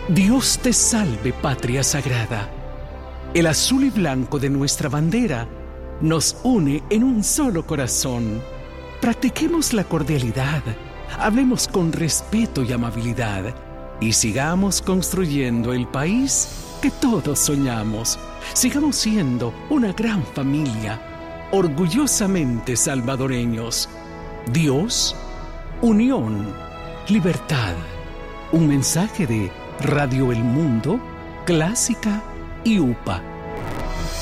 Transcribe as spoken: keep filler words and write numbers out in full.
Dios te salve, patria sagrada. El azul y blanco de nuestra bandera nos une en un solo corazón. Practiquemos la cordialidad, hablemos con respeto y amabilidad y sigamos construyendo el país que todos soñamos. Sigamos siendo una gran familia, orgullosamente salvadoreños. Dios, unión, libertad. Un mensaje de Radio El Mundo, Clásica y U P A.